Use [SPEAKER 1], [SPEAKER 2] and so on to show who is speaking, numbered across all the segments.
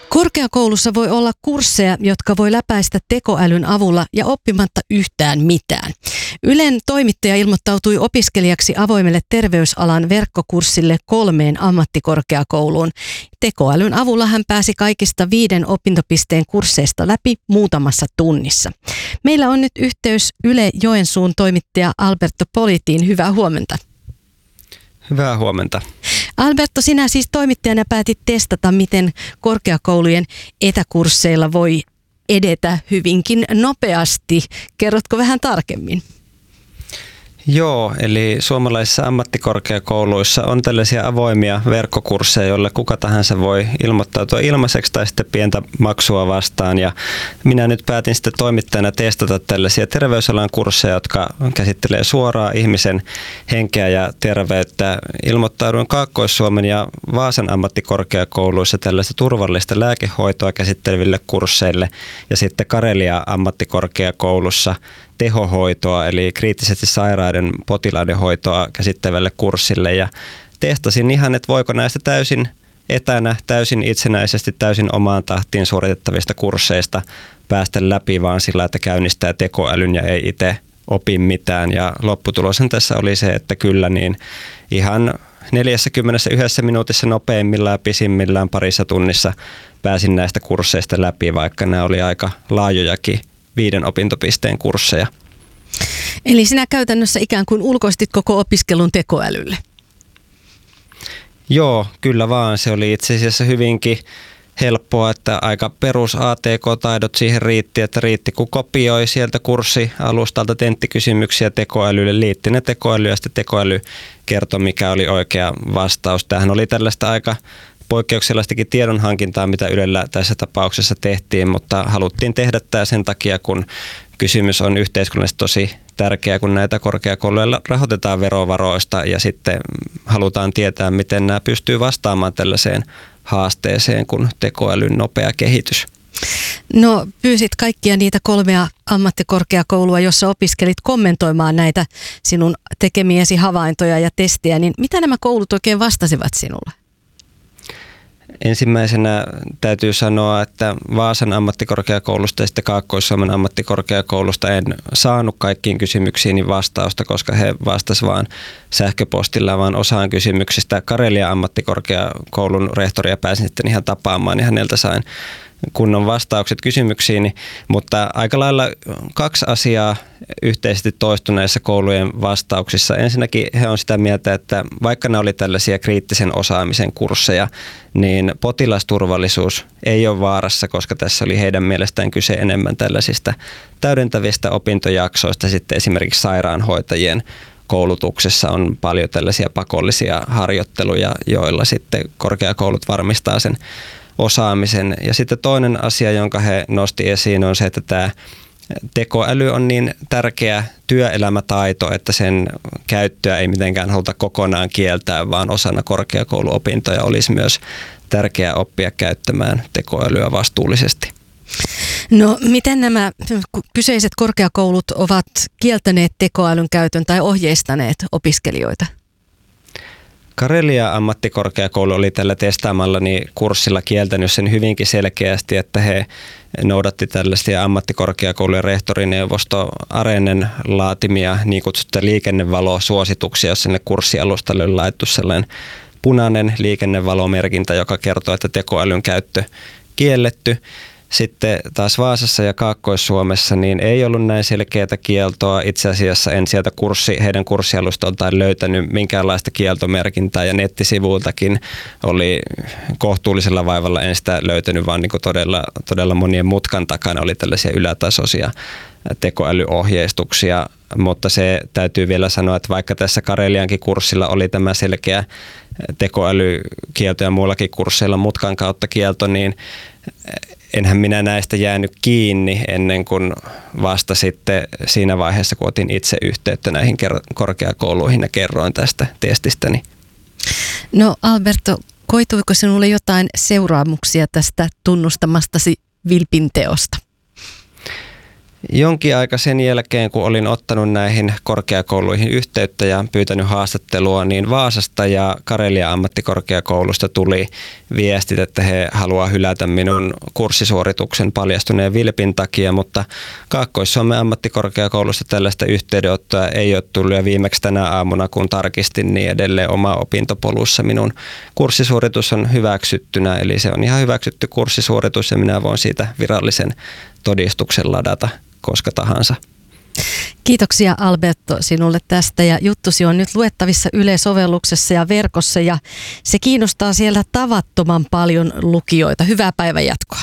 [SPEAKER 1] Korkeakoulussa voi olla kursseja, jotka voi läpäistä tekoälyn avulla ja oppimatta yhtään mitään. Ylen toimittaja ilmoittautui opiskelijaksi avoimelle terveysalan verkkokurssille 3 ammattikorkeakouluun. Tekoälyn avulla hän pääsi kaikista 5 opintopisteen kursseista läpi muutamassa tunnissa. Meillä on nyt yhteys Yle Joensuun toimittaja Alberto Politiin. Hyvää huomenta.
[SPEAKER 2] Hyvää huomenta.
[SPEAKER 1] Alberto, sinä siis toimittajana päätit testata, miten korkeakoulujen etäkursseilla voi edetä hyvinkin nopeasti. Kerrotko vähän tarkemmin?
[SPEAKER 2] Joo, eli suomalaisissa ammattikorkeakouluissa on tällaisia avoimia verkkokursseja, joille kuka tahansa voi ilmoittautua ilmaiseksi tai sitten pientä maksua vastaan. Ja minä nyt päätin sitten toimittajana testata tällaisia terveysalan kursseja, jotka käsittelee suoraan ihmisen henkeä ja terveyttä. Ilmoittauduin Kaakkois-Suomen ja Vaasan ammattikorkeakouluissa tällaista turvallista lääkehoitoa käsitteleville kursseille ja sitten Karelia ammattikorkeakoulussa tehohoitoa eli kriittisesti sairaiden potilaiden hoitoa käsittävälle kurssille ja testasin ihan, että voiko näistä täysin etänä, täysin itsenäisesti, täysin omaan tahtiin suoritettavista kursseista päästä läpi vaan sillä, että käynnistää tekoälyn ja ei itse opi mitään ja lopputuloshan tässä oli se, että kyllä niin ihan 41 minuutissa nopeimmillaan ja pisimmillään parissa tunnissa pääsin näistä kursseista läpi, vaikka nämä oli aika laajojakin 5 opintopisteen kursseja.
[SPEAKER 1] Eli sinä käytännössä ikään kuin ulkoistit koko opiskelun tekoälylle?
[SPEAKER 2] Joo, kyllä vaan. Se oli itse asiassa hyvinkin helppoa, että aika perus ATK-taidot siihen riitti, että riitti kun kopioi sieltä kurssialustalta tenttikysymyksiä tekoälylle, liitti ne tekoäly ja sitten tekoäly kertoi, mikä oli oikea vastaus. Tämähän oli tällaista aika poikkeuksellaistakin tiedonhankintaa, mitä Ylellä tässä tapauksessa tehtiin, mutta haluttiin tehdä tämä sen takia, kun kysymys on yhteiskunnallisesti tosi tärkeä, kun näitä korkeakouluja rahoitetaan verovaroista ja sitten halutaan tietää, miten nämä pystyy vastaamaan tällaiseen haasteeseen kuin tekoälyn nopea kehitys.
[SPEAKER 1] No pyysit kaikkia niitä 3 ammattikorkeakoulua, jossa opiskelit kommentoimaan näitä sinun tekemiesi havaintoja ja testejä, niin mitä nämä koulut oikein vastasivat sinulle?
[SPEAKER 2] Ensimmäisenä täytyy sanoa, että Vaasan ammattikorkeakoulusta ja sitten Kaakkois-Suomen ammattikorkeakoulusta en saanut kaikkiin kysymyksiini vastausta, koska he vastasivat vain sähköpostilla, vaan osaan kysymyksistä. Karelia ammattikorkeakoulun rehtoria pääsin sitten ihan tapaamaan ja häneltä sain kunnon vastaukset kysymyksiini, mutta aika lailla 2 asiaa yhteisesti toistuneissa koulujen vastauksissa. Ensinnäkin he on sitä mieltä, että vaikka ne oli tällaisia kriittisen osaamisen kursseja, niin potilasturvallisuus ei ole vaarassa, koska tässä oli heidän mielestään kyse enemmän tällaisista täydentävistä opintojaksoista. Sitten esimerkiksi sairaanhoitajien koulutuksessa on paljon tällaisia pakollisia harjoitteluja, joilla sitten korkeakoulut varmistaa sen osaamisen. Ja sitten toinen asia, jonka he nosti esiin, on se, että tämä tekoäly on niin tärkeä työelämätaito, että sen käyttöä ei mitenkään haluta kokonaan kieltää, vaan osana korkeakouluopintoja olisi myös tärkeää oppia käyttämään tekoälyä vastuullisesti.
[SPEAKER 1] No miten nämä kyseiset korkeakoulut ovat kieltäneet tekoälyn käytön tai ohjeistaneet opiskelijoita?
[SPEAKER 2] Karelia ammattikorkeakoulu oli tällä testaamallani kurssilla kieltänyt sen hyvinkin selkeästi, että he noudatti tällaisia ammattikorkeakoulujen rehtorineuvosto Arenen laatimia niin kutsuttuja liikennevalosuosituksia, jos sinne kurssialustalle on laittu sellainen punainen liikennevalomerkintä, joka kertoo, että tekoälyn käyttö kielletty. Sitten taas Vaasassa ja Kaakkois-Suomessa niin ei ollut näin selkeää kieltoa. Itse asiassa en sieltä heidän kurssialustoltaan löytänyt minkäänlaista kieltomerkintää ja nettisivuiltakin oli kohtuullisella vaivalla. En sitä löytänyt, vaan niin kuin todella monien mutkan takana oli tällaisia ylätasoisia tekoälyohjeistuksia. Mutta se täytyy vielä sanoa, että vaikka tässä Kareliankin kurssilla oli tämä selkeä tekoälykielto ja muillakin kursseilla mutkan kautta kielto, niin enhän minä näistä jäänyt kiinni ennen kuin vasta sitten siinä vaiheessa, kun otin itse yhteyttä näihin korkeakouluihin ja kerroin tästä testistäni.
[SPEAKER 1] No Alberto, koituiko sinulle jotain seuraamuksia tästä tunnustamastasi vilpinteosta?
[SPEAKER 2] Jonkin aika sen jälkeen, kun olin ottanut näihin korkeakouluihin yhteyttä ja pyytänyt haastattelua, niin Vaasasta ja Karelian ammattikorkeakoulusta tuli viestit, että he haluaa hylätä minun kurssisuorituksen paljastuneen vilpin takia, mutta Kaakkois-Suomen ammattikorkeakoulusta tällaista yhteydenottoa ei ole tullut, ja viimeksi tänä aamuna, kun tarkistin, niin edelleen oma opintopolussa minun kurssisuoritus on hyväksyttynä, eli se on ihan hyväksytty kurssisuoritus ja minä voin siitä virallisen todistuksen ladata koska tahansa.
[SPEAKER 1] Kiitoksia Alberto sinulle tästä, ja juttusi on nyt luettavissa Yle-sovelluksessa ja verkossa, ja se kiinnostaa siellä tavattoman paljon lukijoita. Hyvää päivänjatkoa.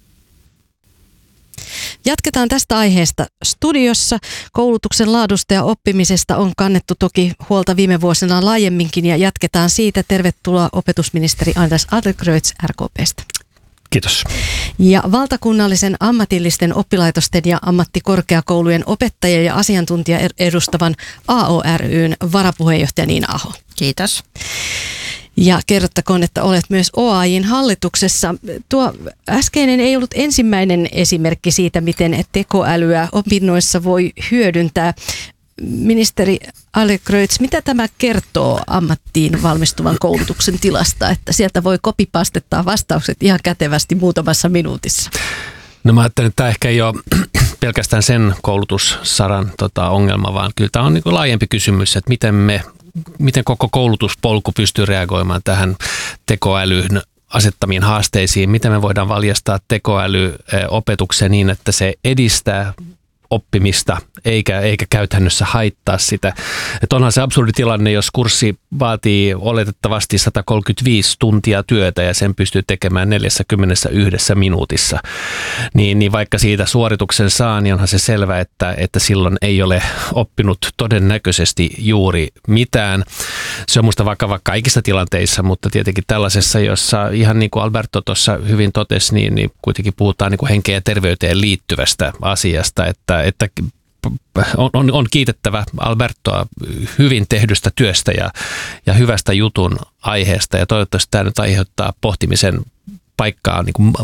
[SPEAKER 1] Jatketaan tästä aiheesta studiossa. Koulutuksen laadusta ja oppimisesta on kannettu toki huolta viime vuosina laajemminkin, ja jatketaan siitä. Tervetuloa opetusministeri Anders Adlercreutz RKP:stä.
[SPEAKER 3] Kiitos.
[SPEAKER 1] Ja valtakunnallisen ammatillisten oppilaitosten ja ammattikorkeakoulujen opettajia ja asiantuntija edustavan AORY:n varapuheenjohtaja Niina Aho.
[SPEAKER 4] Kiitos.
[SPEAKER 1] Ja kerrottakoon, että olet myös OAJ:n hallituksessa. Tuo äskeinen ei ollut ensimmäinen esimerkki siitä, miten tekoälyä opinnoissa voi hyödyntää. Ministeri Adlercreutz, mitä tämä kertoo ammattiin valmistuvan koulutuksen tilasta, että sieltä voi kopipastettaa vastaukset ihan kätevästi muutamassa minuutissa?
[SPEAKER 3] No mä ajattelen, että tämä ehkä ei ole pelkästään sen koulutussaran ongelma, vaan kyllä tämä on niin kuin laajempi kysymys, että miten koko koulutuspolku pystyy reagoimaan tähän tekoälyn asettamiin haasteisiin, miten me voidaan valjastaa tekoäly opetukseen niin, että se edistää oppimista eikä käytännössä haittaa sitä. Että onhan se absurdi tilanne, jos kurssi vaatii oletettavasti 135 tuntia työtä ja sen pystyy tekemään 41 minuutissa. Niin vaikka siitä suorituksen saa, niin onhan se selvä, että silloin ei ole oppinut todennäköisesti juuri mitään. Se on musta vakava kaikissa tilanteissa, mutta tietenkin tällaisessa, jossa ihan niin kuin Alberto tuossa hyvin totesi, niin kuitenkin puhutaan niin kuin henkeen ja terveyteen liittyvästä asiasta, että on kiitettävä Albertoa hyvin tehdystä työstä ja hyvästä jutun aiheesta, ja toivottavasti tämä nyt aiheuttaa pohtimisen paikkaa niin kuin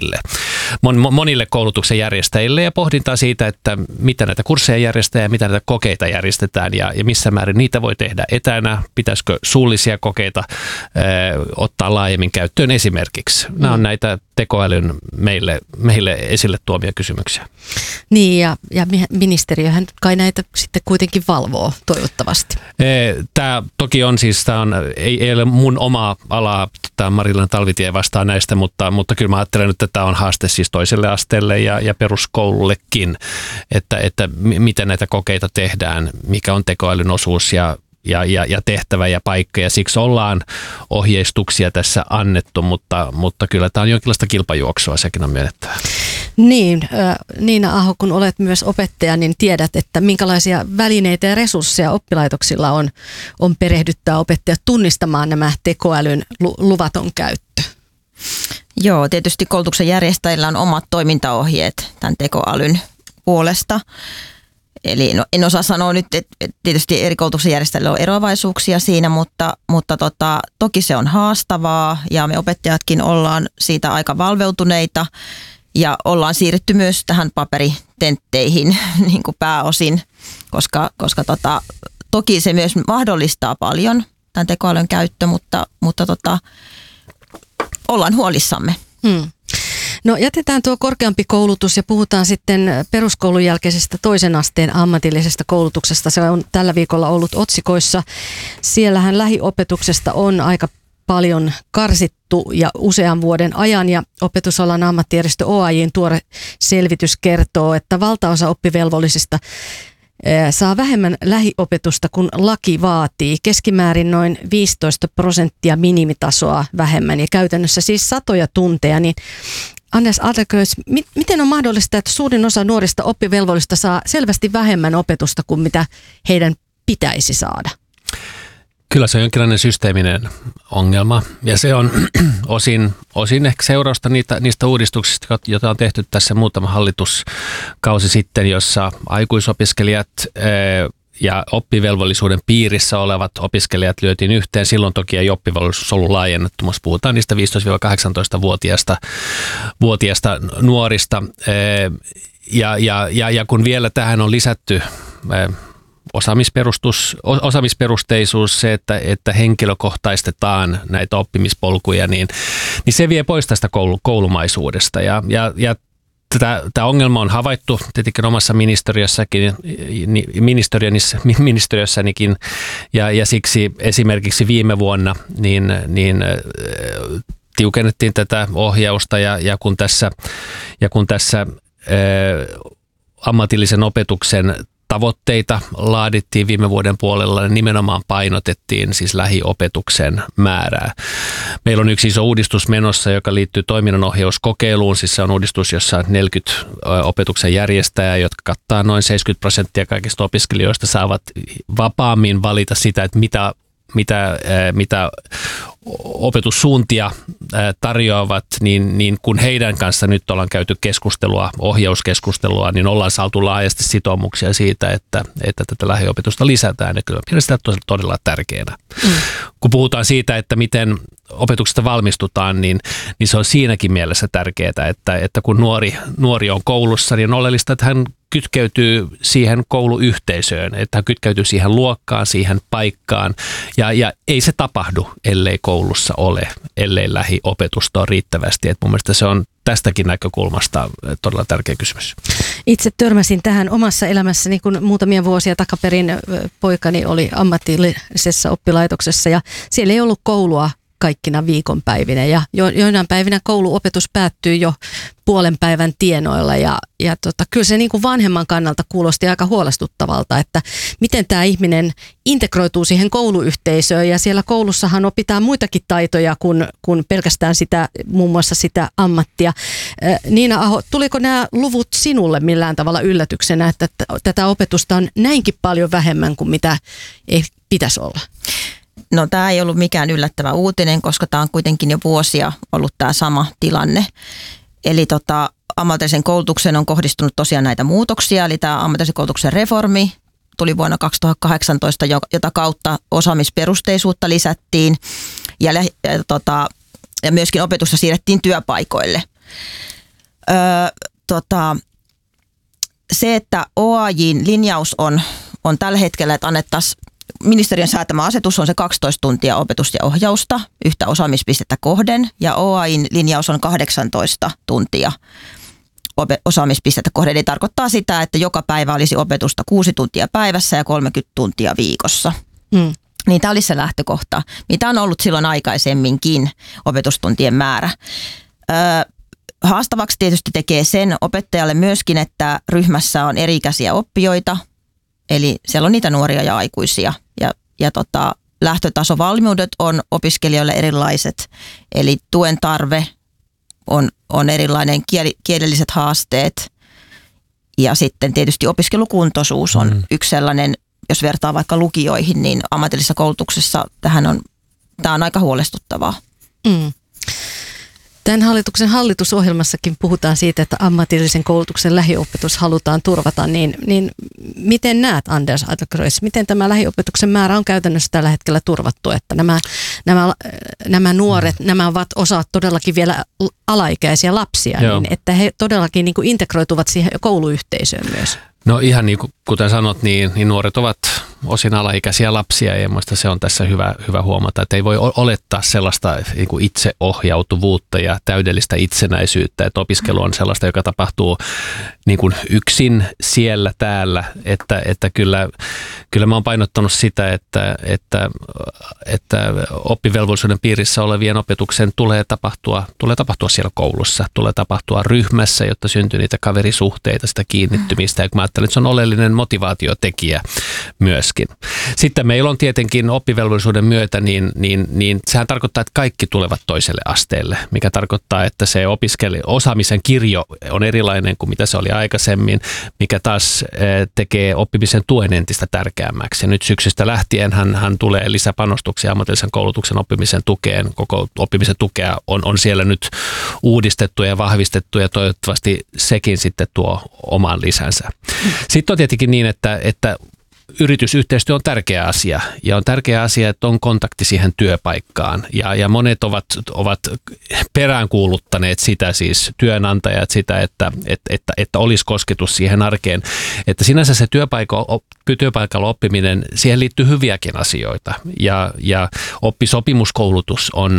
[SPEAKER 3] monille koulutuksen järjestäjille ja pohdintaa siitä, että mitä näitä kursseja järjestetään ja mitä näitä kokeita järjestetään ja missä määrin niitä voi tehdä etänä. Pitäisikö suullisia kokeita ottaa laajemmin käyttöön esimerkiksi? Nämä on näitä tekoälyn meille esille tuomia kysymyksiä.
[SPEAKER 1] Niin, ja ministeriöhän kai näitä sitten kuitenkin valvoo toivottavasti.
[SPEAKER 3] Tämä toki on siis, ei ole mun oma ala, tämä Marilan Talvitie vastaa näistä, mutta kyllä mä ajattelen, että tämä on haaste siis toiselle asteelle ja peruskoulullekin, että miten näitä kokeita tehdään, mikä on tekoälyn osuus ja tehtävä ja paikka, ja siksi ollaan ohjeistuksia tässä annettu, mutta kyllä tämä on jonkinlaista kilpajuoksua, sekin on myönnettävä.
[SPEAKER 1] Niin, Niina Aho, kun olet myös opettaja, niin tiedät, että minkälaisia välineitä ja resursseja oppilaitoksilla on perehdyttää opettajat tunnistamaan nämä tekoälyn luvaton käyttö.
[SPEAKER 4] Joo, tietysti koulutuksen järjestäjillä on omat toimintaohjeet tämän tekoälyn puolesta. Eli en osaa sanoa nyt, että tietysti eri koulutuksen järjestäjillä on eroavaisuuksia siinä, mutta toki se on haastavaa ja me opettajatkin ollaan siitä aika valveutuneita ja ollaan siirrytty myös tähän paperitentteihin niin kuin pääosin, koska toki se myös mahdollistaa paljon tämän tekoälyn käyttö, mutta ollaan huolissamme.
[SPEAKER 1] No jätetään tuo korkeampi koulutus ja puhutaan sitten peruskoulun jälkeisestä toisen asteen ammatillisesta koulutuksesta. Se on tällä viikolla ollut otsikoissa. Siellähän lähiopetuksesta on aika paljon karsittu ja usean vuoden ajan, ja opetusalan ammattijärjestö OAJ:n tuore selvitys kertoo, että valtaosa oppivelvollisista saa vähemmän lähiopetusta kuin laki vaatii. Keskimäärin noin 15% minimitasoa vähemmän ja käytännössä siis satoja tunteja. Niin Anders Adlercreutz, miten on mahdollista, että suurin osa nuorista oppivelvollista saa selvästi vähemmän opetusta kuin mitä heidän pitäisi saada?
[SPEAKER 3] Kyllä se on jonkinlainen systeeminen ongelma, ja se on osin ehkä seurausta niistä uudistuksista, joita on tehty tässä muutama hallituskausi sitten, jossa aikuisopiskelijat ja oppivelvollisuuden piirissä olevat opiskelijat lyötiin yhteen. Silloin toki ei oppivelvollisuus ollut laajennettu, mutta puhutaan niistä 15-18-vuotiaista nuorista. Ja kun vielä tähän on lisätty osaamisperusteisuus, se, että henkilökohtaistetaan näitä oppimispolkuja, niin se vie pois tästä koulumaisuudesta. Ja tämä ongelma on havaittu tietenkin omassa ministeriössänikin, ja siksi esimerkiksi viime vuonna niin tiukennettiin tätä ohjausta, ja kun tässä ammatillisen opetuksen tavoitteita laadittiin viime vuoden puolella, niin nimenomaan painotettiin siis lähiopetuksen määrää. Meillä on yksi iso uudistus menossa, joka liittyy toiminnanohjauskokeiluun. Siis se on uudistus, jossa on 40 opetuksen järjestäjää, jotka kattaa noin 70% kaikista opiskelijoista, saavat vapaammin valita sitä, että mitä opetussuuntia tarjoavat, niin kun heidän kanssa nyt ollaan käyty ohjauskeskustelua, niin ollaan saatu laajasti sitoumuksia siitä, että tätä lähiopetusta lisätään, ja kyllä pidän sitä todella tärkeänä. Kun puhutaan siitä, että miten opetuksesta valmistutaan, niin se on siinäkin mielessä tärkeää, että kun nuori on koulussa, niin on oleellista, että hän kytkeytyy siihen kouluyhteisöön, että hän kytkeytyy siihen luokkaan, siihen paikkaan, ja ei se tapahdu, ellei koulussa ole, ellei lähiopetusta ole riittävästi. Et mun mielestä se on tästäkin näkökulmasta todella tärkeä kysymys.
[SPEAKER 1] Itse törmäsin tähän omassa elämässäni, kun muutamia vuosia takaperin poikani oli ammatillisessa oppilaitoksessa, ja siellä ei ollut koulua kaikkina viikonpäivinä, ja joinain päivinä kouluopetus päättyy jo puolen päivän tienoilla, ja kyllä se niin kuin vanhemman kannalta kuulosti aika huolestuttavalta, että miten tämä ihminen integroituu siihen kouluyhteisöön, ja siellä koulussahan opitaan muitakin taitoja kuin pelkästään muun muassa sitä ammattia. Niina Aho, tuliko nämä luvut sinulle millään tavalla yllätyksenä, että tätä opetusta on näinkin paljon vähemmän kuin mitä ei pitäisi olla?
[SPEAKER 4] No tämä ei ollut mikään yllättävä uutinen, koska tämä on kuitenkin jo vuosia ollut tämä sama tilanne. Eli ammatillisen koulutuksen on kohdistunut tosiaan näitä muutoksia, eli tämä ammatillisen koulutuksen reformi tuli vuonna 2018, jota kautta osaamisperusteisuutta lisättiin ja myöskin opetusta siirrettiin työpaikoille. Se, että OAJ:n linjaus on tällä hetkellä, että annettaisiin ministeriön säätämä asetus on se 12 tuntia opetusta ja ohjausta yhtä osaamispistettä kohden, ja OAJ:n linjaus on 18 tuntia osaamispistettä kohden. Eli tarkoittaa sitä, että joka päivä olisi opetusta 6 tuntia päivässä ja 30 tuntia viikossa. Niin tämä olisi se lähtökohta, mitä on ollut silloin aikaisemminkin opetustuntien määrä. Haastavaksi tietysti tekee sen opettajalle myöskin, että ryhmässä on eri-ikäisiä oppijoita, eli siellä on niitä nuoria ja aikuisia, ja lähtötasovalmiudet on opiskelijoille erilaiset, eli tuen tarve on erilainen, kielelliset haasteet, ja sitten tietysti opiskelukuntoisuus on yksi sellainen, jos vertaa vaikka lukioihin, niin ammatillisessa koulutuksessa tämä on aika huolestuttavaa.
[SPEAKER 1] Tämän hallituksen hallitusohjelmassakin puhutaan siitä, että ammatillisen koulutuksen lähiopetus halutaan turvata, niin miten näet, Anders Adlercreutz, miten tämä lähiopetuksen määrä on käytännössä tällä hetkellä turvattu, että nämä nuoret, nämä ovat osa todellakin vielä alaikäisiä lapsia, niin että he todellakin niin kuin integroituvat siihen kouluyhteisöön myös?
[SPEAKER 3] No ihan niin kuin kuten sanot, niin nuoret ovat osin alaikäisiä lapsia, ja minusta se on tässä hyvä huomata, että ei voi olettaa sellaista niin kuin itseohjautuvuutta ja täydellistä itsenäisyyttä, että opiskelu on sellaista, joka tapahtuu niin kuin yksin siellä täällä, että kyllä mä oon painottanut sitä, että oppivelvollisuuden piirissä olevien opetuksen tulee tapahtua siellä koulussa, tulee tapahtua ryhmässä, jotta syntyy niitä kaverisuhteita, sitä kiinnittymistä, ja mä ajattelen, että se on oleellinen motivaatiotekijä myöskin. Sitten meillä on tietenkin oppivelvollisuuden myötä, niin sehän tarkoittaa, että kaikki tulevat toiselle asteelle, mikä tarkoittaa, että se osaamisen kirjo on erilainen kuin mitä se oli aikaisemmin, mikä taas tekee oppimisen tuen entistä tärkeämmäksi. Ja nyt syksystä lähtien hän tulee lisäpanostuksia ammatillisen koulutuksen oppimisen tukeen. Koko oppimisen tukea on siellä nyt uudistettu ja vahvistettu, ja toivottavasti sekin sitten tuo oman lisänsä. Sitten on tietenkin niin, että yritysyhteistyö on tärkeä asia ja on tärkeä asia, että on kontakti siihen työpaikkaan ja monet ovat peräänkuuluttaneet sitä, siis työnantajat sitä, että olisi kosketus siihen arkeen, että sinänsä se työpaikalla oppiminen, siihen liittyy hyviäkin asioita ja oppisopimuskoulutus